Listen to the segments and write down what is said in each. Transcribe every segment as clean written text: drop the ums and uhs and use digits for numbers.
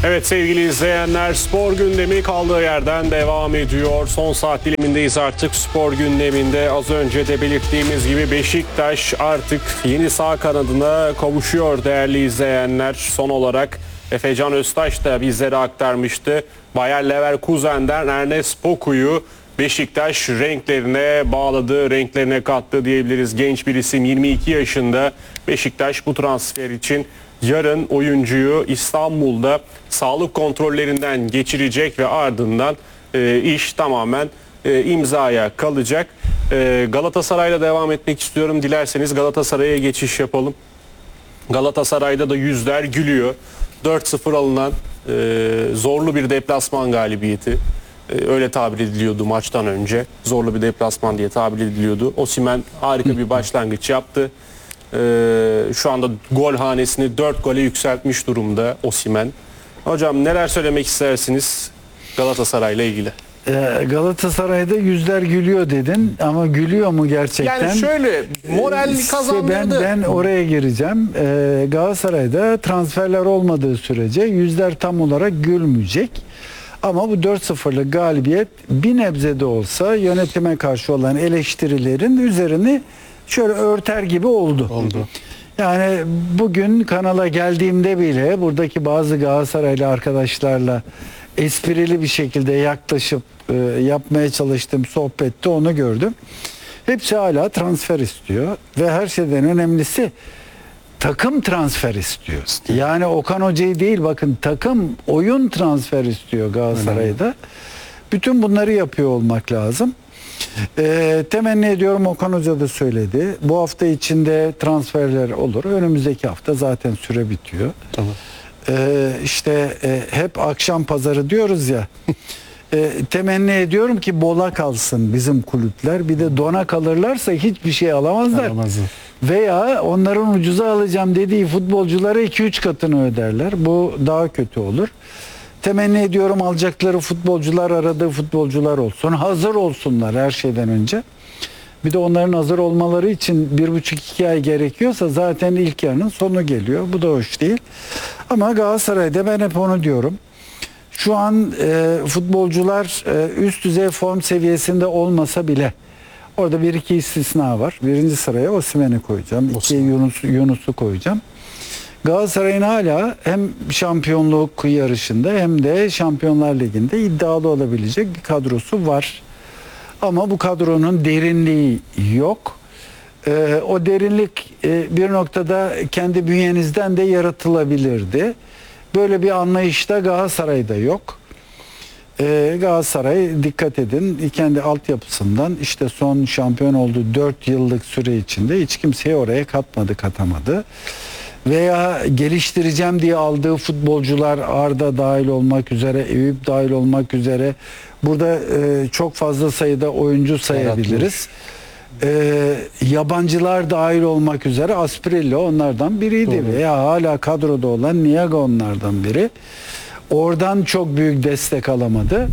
Evet sevgili izleyenler, spor gündemi kaldığı yerden devam ediyor. Son saat dilimindeyiz artık spor gündeminde. Az önce de belirttiğimiz gibi Beşiktaş artık yeni sağ kanadına kavuşuyor değerli izleyenler. Son olarak Efecan Öztaş da bizlere aktarmıştı. Bayer Leverkusen'den Ernest Poku'yu Beşiktaş renklerine bağladı, renklerine kattı diyebiliriz. Genç bir isim, 22 yaşında. Beşiktaş bu transfer için yarın oyuncuyu İstanbul'da sağlık kontrollerinden geçirecek ve ardından iş tamamen imzaya kalacak. Galatasaray'la devam etmek istiyorum. Dilerseniz Galatasaray'a geçiş yapalım. Galatasaray'da da yüzler gülüyor. 4-0 alınan zorlu bir deplasman galibiyeti. Öyle tabir ediliyordu maçtan önce. Zorlu bir deplasman diye tabir ediliyordu. Osimhen harika bir başlangıç yaptı. Şu anda gol hanesini 4 gole yükseltmiş durumda Osimhen. Hocam neler söylemek istersiniz Galatasaray'la ilgili? Galatasaray'da yüzler gülüyor dedin ama gülüyor mu gerçekten? Yani şöyle moral kazandırdı. Ben oraya gireceğim. Galatasaray'da transferler olmadığı sürece yüzler tam olarak gülmeyecek. Ama bu 4-0'lık galibiyet bir nebze de olsa yönetime karşı olan eleştirilerin üzerini şöyle örter gibi oldu. Yani bugün kanala geldiğimde bile buradaki bazı Galatasaraylı arkadaşlarla esprili bir şekilde yaklaşıp yapmaya çalıştığım sohbette onu gördüm. Hepsi hala transfer istiyor ve her şeyden önemlisi takım transfer istiyor. Yani Okan Hoca'yı değil, bakın takım oyun transfer istiyor Galatasaray'da. Bütün bunları yapıyor olmak lazım. Temenni ediyorum, Okan Hoca da söyledi. Bu hafta içinde transferler olur. Önümüzdeki hafta zaten süre bitiyor. Tamam. Hep akşam pazarı diyoruz ya. Temenni ediyorum ki bola kalsın bizim kulüpler. Bir de dona kalırlarsa hiçbir şey alamazlar. Veya onların ucuza alacağım dediği futbolculara 2-3 katını öderler. Bu daha kötü olur. Temenni ediyorum alacakları futbolcular aradığı futbolcular olsun. Hazır olsunlar her şeyden önce. Bir de onların hazır olmaları için 1,5-2 ay gerekiyorsa zaten ilk yarının sonu geliyor. Bu da hoş değil. Ama Galatasaray'da ben hep onu diyorum. Şu an futbolcular üst düzey form seviyesinde olmasa bile orada 1-2 istisna var. Birinci sıraya Osimhen'i koyacağım. İkiye Yunus'u koyacağım. Galatasaray'ın hala hem şampiyonluk yarışında hem de Şampiyonlar Ligi'nde iddialı olabilecek bir kadrosu var. Ama bu kadronun derinliği yok. O derinlik bir noktada kendi bünyenizden de yaratılabilirdi. Böyle bir anlayışta Galatasaray'da yok. Galatasaray dikkat edin kendi altyapısından işte son şampiyon olduğu 4 yıllık süre içinde hiç kimseyi oraya katamadı. Veya geliştireceğim diye aldığı futbolcular Arda dahil olmak üzere, Eyüp dahil olmak üzere burada çok fazla sayıda oyuncu sayabiliriz. Yabancılar dahil olmak üzere Asprillo onlardan biriydi. Doğru. Veya hala kadroda olan Niaga onlardan biri. Oradan çok büyük destek alamadı.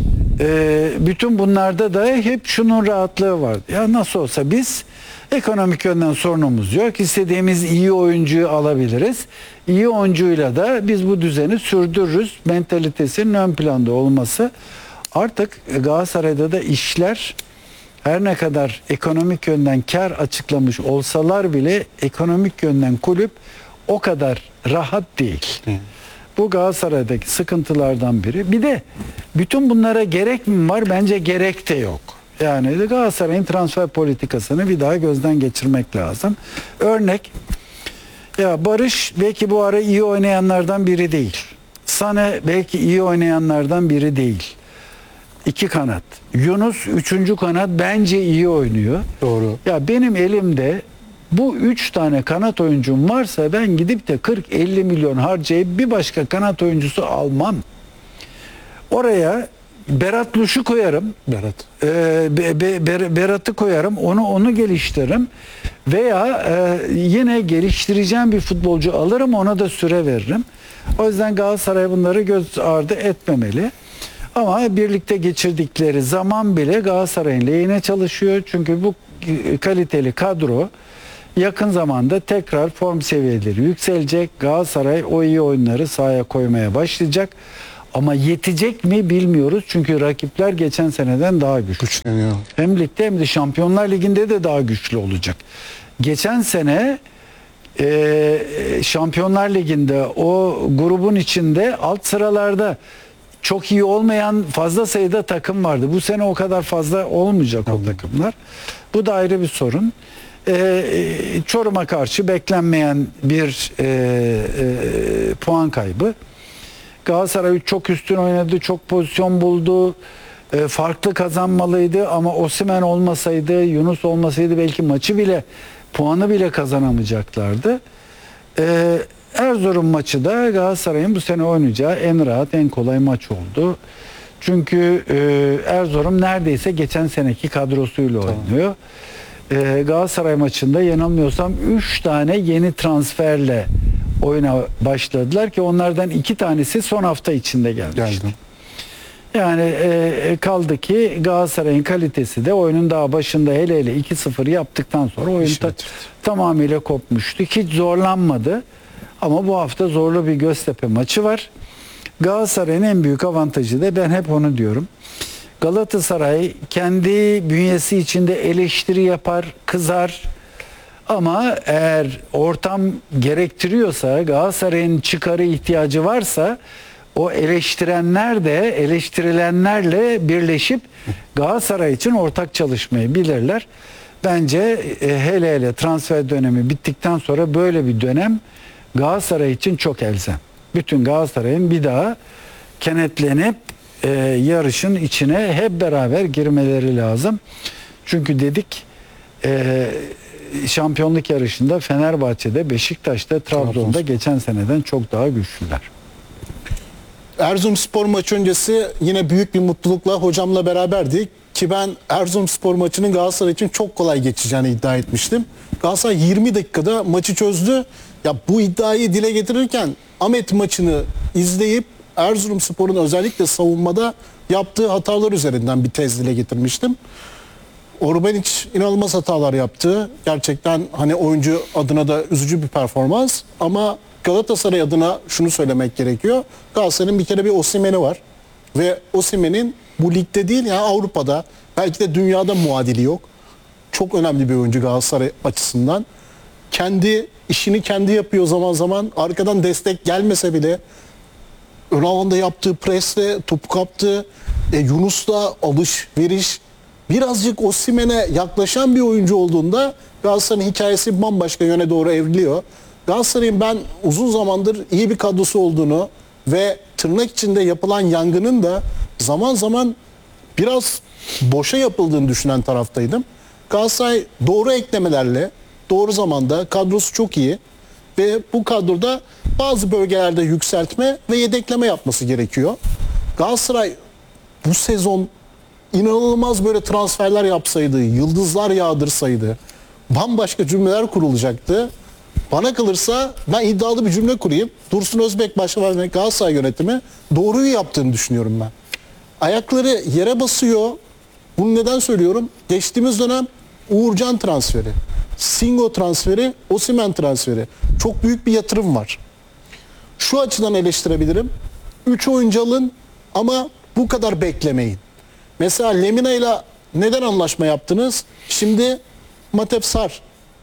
Bütün bunlarda da hep şunun rahatlığı vardı. Ya nasıl olsa biz ekonomik yönden sorunumuz yok. İstediğimiz iyi oyuncuyu alabiliriz. İyi oyuncuyla da biz bu düzeni sürdürürüz. Mentalitesinin ön planda olması. Artık Galatasaray'da da işler her ne kadar ekonomik yönden kar açıklamış olsalar bile ekonomik yönden kulüp o kadar rahat değil. Bu Galatasaray'daki sıkıntılardan biri. Bir de bütün bunlara gerek mi var? Bence gerek de yok. Yani Galatasaray'ın transfer politikasını bir daha gözden geçirmek lazım. Örnek, ya Barış belki bu ara iyi oynayanlardan biri değil. Sané belki iyi oynayanlardan biri değil. 2 kanat. Yunus 3. kanat bence iyi oynuyor. Doğru. Ya benim elimde bu 3 tane kanat oyuncum varsa ben gidip de 40-50 milyon harcayıp bir başka kanat oyuncusu almam. Oraya Berat Luş'u koyarım. Berat'ı koyarım. Onu geliştiririm. Veya yine geliştireceğim bir futbolcu alırım. Ona da süre veririm. O yüzden Galatasaray bunları göz ardı etmemeli. Ama birlikte geçirdikleri zaman bile Galatasaray'ın lehine çalışıyor. Çünkü bu kaliteli kadro Yakın zamanda tekrar form seviyeleri yükselecek. Galatasaray o iyi oyunları sahaya koymaya başlayacak. Ama yetecek mi bilmiyoruz. Çünkü rakipler geçen seneden daha güçlü. Güçleniyor. Hem ligde hem de Şampiyonlar Ligi'nde de daha güçlü olacak. Geçen sene Şampiyonlar Ligi'nde o grubun içinde alt sıralarda çok iyi olmayan fazla sayıda takım vardı. Bu sene o kadar fazla olmayacak o takımlar. Bu da ayrı bir sorun. Çorum'a karşı beklenmeyen bir puan kaybı. Galatasaray çok üstün oynadı, çok pozisyon buldu. Farklı kazanmalıydı ama Osimhen olmasaydı, Yunus olmasaydı belki maçı bile, puanı bile kazanamayacaklardı. Erzurum maçı da Galatasaray'ın bu sene oynayacağı en rahat, en kolay maç oldu. Çünkü Erzurum neredeyse geçen seneki kadrosuyla oynuyor. Galatasaray maçında yanılmıyorsam 3 tane yeni transferle oyuna başladılar ki onlardan 2 tanesi son hafta içinde gelmişti. Yani kaldı ki Galatasaray'ın kalitesi de oyunun daha başında hele 2-0 yaptıktan sonra oyun tamamıyla kopmuştu. Hiç zorlanmadı. Ama bu hafta zorlu bir Göztepe maçı var. Galatasaray'ın en büyük avantajı da ben hep onu diyorum. Galatasaray kendi bünyesi içinde eleştiri yapar, kızar. Ama eğer ortam gerektiriyorsa, Galatasaray'ın çıkarı ihtiyacı varsa o eleştirenler de eleştirilenlerle birleşip Galatasaray için ortak çalışmayı bilirler. Bence hele transfer dönemi bittikten sonra böyle bir dönem Galatasaray için çok elzem. Bütün Galatasaray'ın bir daha kenetlenip yarışın içine hep beraber girmeleri lazım. Çünkü dedik şampiyonluk yarışında Fenerbahçe'de, Beşiktaş'ta, Trabzon'da geçen seneden çok daha güçlüler. Erzurumspor maçı öncesi yine büyük bir mutlulukla hocamla beraberdik ki ben Erzurumspor maçının Galatasaray için çok kolay geçeceğini iddia etmiştim. Galatasaray 20 dakikada maçı çözdü. Ya bu iddiayı dile getirirken Ahmet maçını izleyip Erzurumspor'un özellikle savunmada yaptığı hatalar üzerinden bir tez dile getirmiştim. Orbanic inanılmaz hatalar yaptı. Gerçekten hani oyuncu adına da üzücü bir performans ama Galatasaray adına şunu söylemek gerekiyor. Galatasaray'ın bir kere bir Osimhen'i var. Ve Osimhen'in bu ligde değil yani Avrupa'da belki de dünyada muadili yok. Çok önemli bir oyuncu Galatasaray açısından. Kendi işini kendi yapıyor zaman zaman. Arkadan destek gelmese bile ön alanda yaptığı presle topu kaptı. Yunus'la alışveriş birazcık Osimhen'e yaklaşan bir oyuncu olduğunda Galatasaray'ın hikayesi bambaşka yöne doğru evriliyor. Galatasaray'ın ben uzun zamandır iyi bir kadrosu olduğunu ve tırnak içinde yapılan yangının da zaman zaman biraz boşa yapıldığını düşünen taraftaydım. Galatasaray doğru eklemelerle, doğru zamanda kadrosu çok iyi ve bu kadroda bazı bölgelerde yükseltme ve yedekleme yapması gerekiyor. Galatasaray bu sezon inanılmaz böyle transferler yapsaydı, yıldızlar yağdırsaydı bambaşka cümleler kurulacaktı. Bana kalırsa ben iddialı bir cümle kurayım. Dursun Özbek başkan ve Galatasaray yönetimi doğruyu yaptığını düşünüyorum ben. Ayakları yere basıyor. Bunu neden söylüyorum? Geçtiğimiz dönem Uğurcan transferi, Singo transferi, Osimhen transferi. Çok büyük bir yatırım var. Şu açıdan eleştirebilirim. 3 oyuncu alın ama bu kadar beklemeyin. Mesela Lemina ile neden anlaşma yaptınız? Şimdi Matep Sar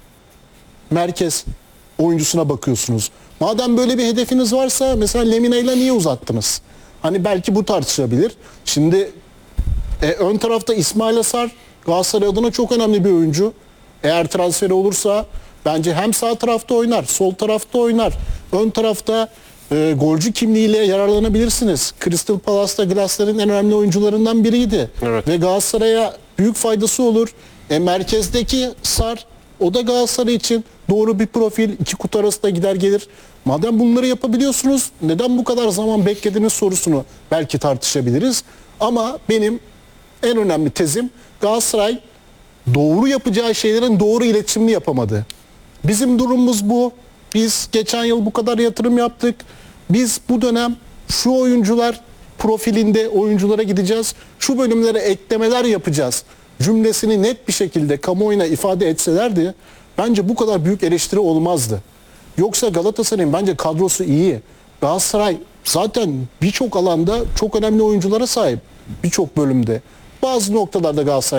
merkez oyuncusuna bakıyorsunuz. Madem böyle bir hedefiniz varsa mesela Lemina ile niye uzattınız? Hani belki bu tartışılabilir. Şimdi ön tarafta İsmail Asar Galatasaray adına çok önemli bir oyuncu. Eğer transferi olursa bence hem sağ tarafta oynar, sol tarafta oynar. Ön tarafta golcü kimliğiyle yararlanabilirsiniz. Crystal Palace'ta Glass'ların en önemli oyuncularından biriydi. Evet. Ve Galatasaray'a büyük faydası olur. Merkezdeki Sar o da Galatasaray için doğru bir profil. 2 kutu arasında gider gelir. Madem bunları yapabiliyorsunuz neden bu kadar zaman beklediniz sorusunu belki tartışabiliriz. Ama benim en önemli tezim Galatasaray doğru yapacağı şeylerin doğru iletişimini yapamadı. Bizim durumumuz bu. Biz geçen yıl bu kadar yatırım yaptık. Biz bu dönem şu oyuncular profilinde oyunculara gideceğiz. Şu bölümlere eklemeler yapacağız. Cümlesini net bir şekilde kamuoyuna ifade etselerdi bence bu kadar büyük eleştiri olmazdı. Yoksa Galatasaray'ın bence kadrosu iyi. Galatasaray zaten birçok alanda çok önemli oyunculara sahip. Birçok bölümde. Bazı noktalarda Galatasaray